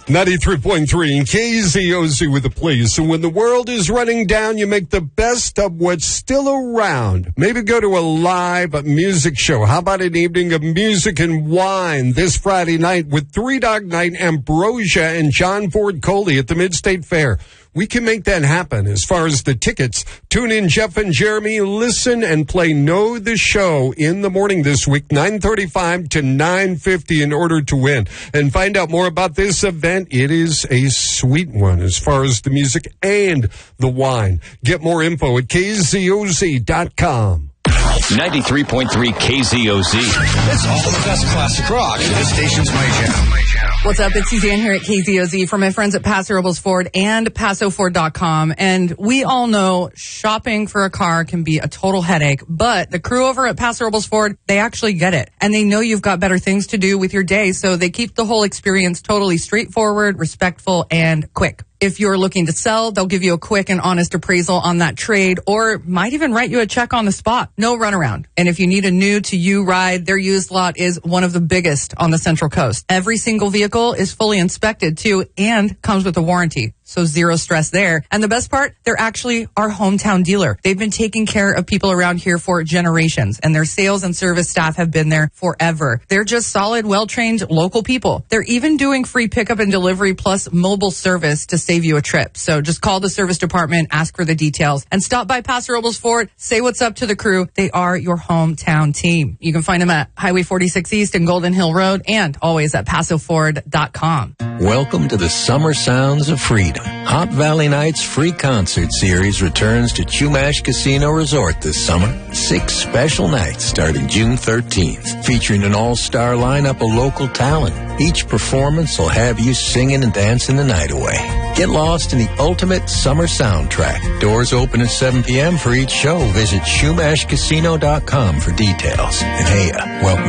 93.3 KZOZ with the police. And when the world is running down, you make the best of what's still around. Maybe go to a live music show. How about an evening of music and wine this Friday night with Three Dog Night, Ambrosia, and John Ford Coley at the Mid-State Fair? We can make that happen. As far as the tickets, tune in Jeff and Jeremy, listen and play Know the Show in the morning this week, 9:35 to 9:50 in order to win. And find out more about this event. It is a sweet one as far as the music and the wine. Get more info at KZOZ.com. 93.3 KZOZ. It's all the best classic rock. This station's my jam. What's up? It's Suzanne here at KZOZ for my friends at Paso Robles Ford and PasoFord.com. And we all know shopping for a car can be a total headache, but the crew over at Paso Robles Ford, they actually get it. And they know you've got better things to do with your day, so they keep the whole experience totally straightforward, respectful, and quick. If you're looking to sell, they'll give you a quick and honest appraisal on that trade or might even write you a check on the spot. No runaround. And if you need a new to you ride, their used lot is one of the biggest on the Central Coast. Every single vehicle is fully inspected too and comes with a warranty. So zero stress there. And the best part, they're actually our hometown dealer. They've been taking care of people around here for generations, and their sales and service staff have been there forever. They're just solid, well-trained local people. They're even doing free pickup and delivery plus mobile service to save you a trip. So just call the service department, ask for the details, and stop by Paso Robles Ford. Say what's up to the crew. They are your hometown team. You can find them at Highway 46 East and Golden Hill Road and always at PasoFord.com. Welcome to the summer sounds of freedom. Hop Valley Nights free concert series returns to Chumash Casino Resort this summer. 6 special nights starting June 13th, featuring an all-star lineup of local talent. Each performance will have you singing and dancing the night away. Get lost in the ultimate summer soundtrack. Doors open at 7 p.m. for each show. Visit SchumashCasino.com for details. And hey, welcome